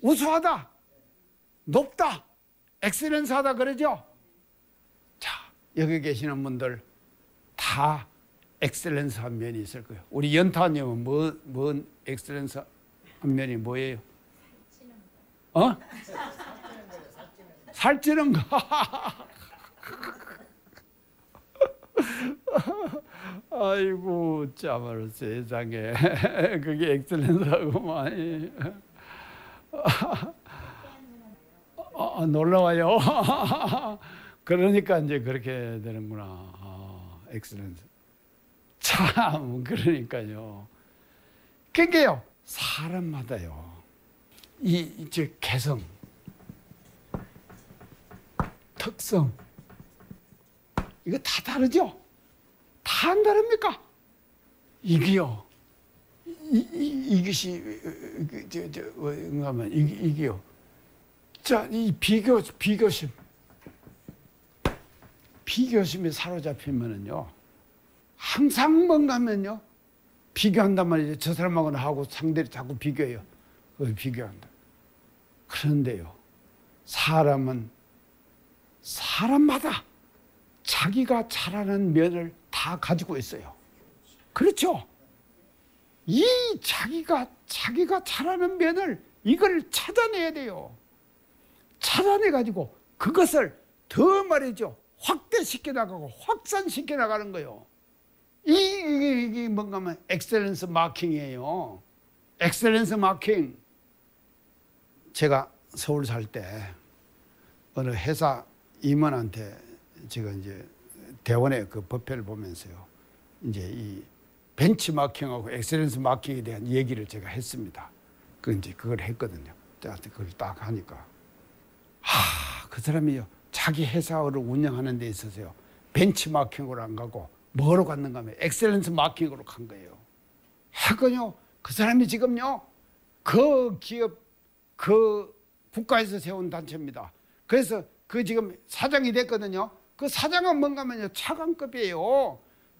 우수하다, 높다, 엑셀런스하다 그러죠? 자, 여기 계시는 분들 다 엑셀런스한 면이 있을 거예요. 우리 연타님은 뭔 엑셀런스한 면이 뭐예요? 살찌는 거. 아이고 참말로 세상에 그게 엑셀런스하고만. 놀라워요. 그러니까 이제 그렇게 되는구나. 엑셀런스. 참 그러니까요. 그게요 사람마다요 이 개성, 특성 이거 다 다르죠? 다 안 다릅니까? 이게요. 이것이 응하면 이게요. 자, 이 비교심에 사로잡히면은요. 항상 뭔가면요. 비교한단 말이죠. 저 사람하고는 하고 상대를 자꾸 비교해요. 비교한다. 그런데요. 사람은 사람마다 자기가 잘하는 면을 다 가지고 있어요. 그렇죠? 이 자기가 잘하는 면을 이걸 찾아내야 돼요. 찾아내가지고 그것을 더 말이죠. 확대시켜 나가고 확산시켜 나가는 거예요. 이게 뭔가 하면 엑셀런스 마킹이에요. 엑셀런스 마킹. 제가 서울 살 때 어느 회사 임원한테 제가 이제 대원의 그 법회를 보면서요. 이제 이 벤치마킹하고 엑셀런스 마킹에 대한 얘기를 제가 했습니다. 이제 그걸 했거든요. 저한테 그걸 딱 하니까 그 사람이요. 자기 회사를 운영하는 데 있어서요. 벤치마킹으로 안 가고 뭐로 갔는가 하면 엑셀런스 마킹으로 간 거예요. 하거든요. 그 사람이 지금요. 그 기업 그 국가에서 세운 단체입니다. 그래서 그 지금 사장이 됐거든요. 그 사장은 뭔가 하면요. 차관급이에요.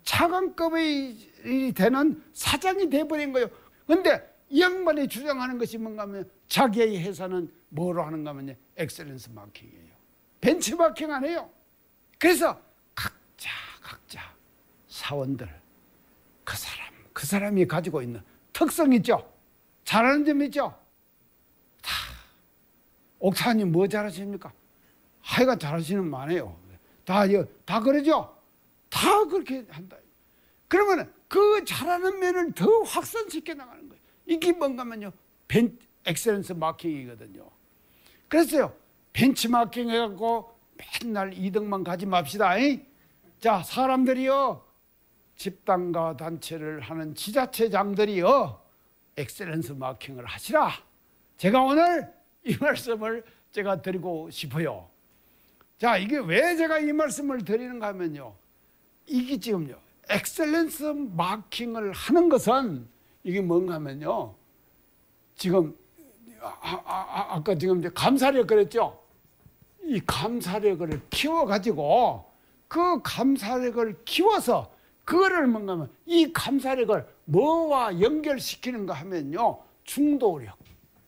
차관급이 되는 사장이 돼버린 거예요. 근데 이 양반이 주장하는 것이 뭔가 하면 자기의 회사는 뭐로 하는가 하면 엑셀런스 마킹이에요. 벤치마킹 안 해요. 그래서 각자 사원들 그 사람이 가지고 있는 특성 있죠. 잘하는 점 있죠. 다 옥사님 뭐 잘하십니까? 하여간 잘하시는 분 많아요. 다 그러죠. 다 그렇게 한다. 그러면 그 잘하는 면을 더 확산시켜 나가는 거예요. 이게 뭔가 하면요. 엑셀런스 마킹이거든요. 그래서요. 벤치마킹 해갖고 맨날 2등만 가지 맙시다. 자, 사람들이요. 집단과 단체를 하는 지자체장들이요. 엑셀런스 마킹을 하시라. 제가 오늘 이 말씀을 제가 드리고 싶어요. 자, 이게 왜 제가 이 말씀을 드리는가 하면요. 이게 지금요. 엑셀런스 마킹을 하는 것은 이게 뭔가 하면요. 지금 아까 지금 이제 감사력 그랬죠. 이 감사력을 키워가지고 그 감사력을 키워서 그거를 뭔가 하면 이 감사력을 뭐와 연결시키는가 하면요. 중도력.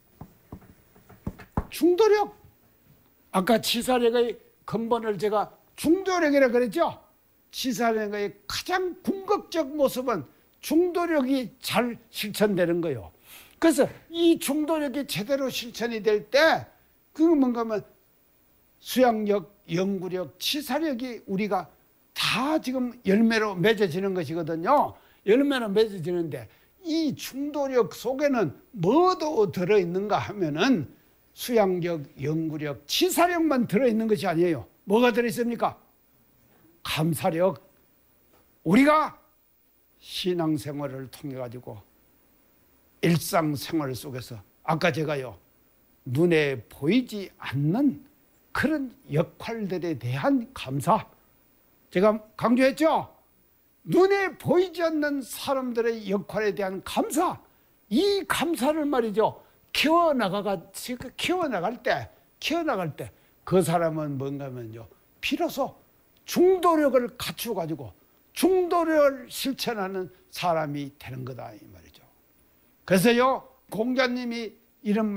아까 치사력의 근본을 제가 중도력이라고 그랬죠. 치사력의 가장 궁극적 모습은 중도력이 잘 실천되는 거예요. 그래서 이 중도력이 제대로 실천이 될 때 그거 뭔가 하면 수양력, 연구력, 치사력이 우리가 다 지금 열매로 맺어지는 것이거든요. 열매로 맺어지는데 이 중도력 속에는 뭐도 들어있는가 하면은 수양력, 연구력, 치사력만 들어있는 것이 아니에요. 뭐가 들어있습니까? 감사력. 우리가 신앙생활을 통해 가지고 일상생활 속에서 아까 제가요. 눈에 보이지 않는 그런 역할들에 대한 감사. 제가 강조했죠? 눈에 보이지 않는 사람들의 역할에 대한 감사. 이 감사를 말이죠. 키워나갈 때 그 사람은 뭔가 하면요. 비로소 중도력을 갖추어가지고 중도력을 실천하는 사람이 되는 거다 이 말이죠. 그래서요. 공자님이 이런